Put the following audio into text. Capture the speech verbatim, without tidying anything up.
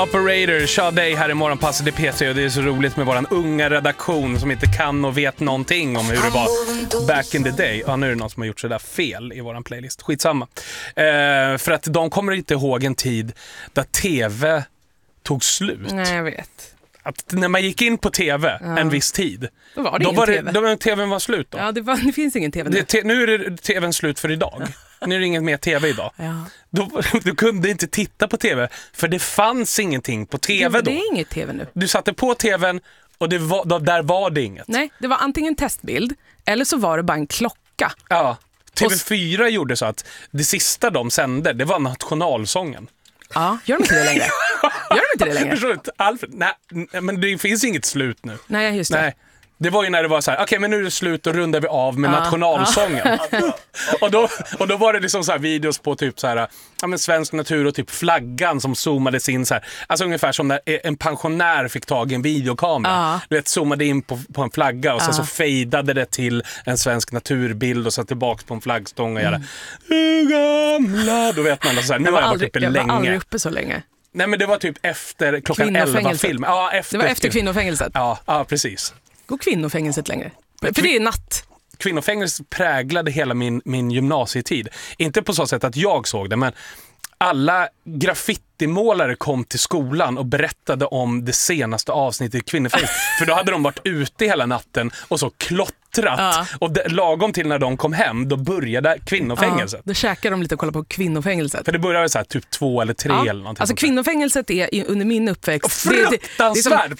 Operator, Sade här i Morgonpasset i P tre och det är så roligt med våran unga redaktion som inte kan och vet någonting om hur det var back in the day. Ja, nu är det någon som har gjort sådär fel i våran playlist. Skitsamma. Eh, för att de kommer inte ihåg en tid där tv tog slut. Nej, jag vet. Att när man gick in på tv ja. en viss tid, då var det då ingen var det, tv. Då var tvn var slut då. Ja, det, var, det finns ingen tv nu. Det, te, nu är det tvn slut för idag. Nu är det inget mer tv idag. Ja. Då, du kunde inte titta på tv för det fanns ingenting på tv det, då. Det är inget tv nu. Du satte på tvn och det var, då, där var det inget. Nej, det var antingen testbild eller så var det bara en klocka. Ja, T V fyra och... gjorde så att det sista de sände, det var nationalsången. Ja, gör de inte det längre? Gör de inte det längre? Förstår du? Alfred, nej, men det finns inget slut nu. Nej, just det. Nej. Det var ju när det var så här, okej okay, men nu är det slut och rundar vi av med ja, nationalsången. Ja. och, då, och då var det liksom så här videos på typ så här, ja men svensk natur och typ flaggan som zoomades in så här. Alltså ungefär som när en pensionär fick tag i en videokamera. Ja. Du vet, zoomade in på, på en flagga och ja. sen så fejdade det till en svensk naturbild och så tillbaks på en flaggstång och göra hur gamla, då vet man så här, nu har jag varit uppe länge. Jag var aldrig uppe så länge. Nej men det var typ efter klockan elva film. Ja, efter, det var efter kvinnofängelset. Ja, ja precis. Går kvinnofängelset längre? För det är natt. Kvinnofängelset präglade hela min, min gymnasietid. Inte på så sätt att jag såg det, men alla graffitimålare kom till skolan och berättade om det senaste avsnittet i kvinnofängelset. För då hade de varit ute hela natten och så klottrat. Ja. Och det, lagom till när de kom hem, då började kvinnofängelset. Ja, då käkade de lite och kollade på kvinnofängelset. För det började så här, typ två eller tre ja. eller någonting. Alltså kvinnofängelset är under min uppväxt. Fruktansvärt!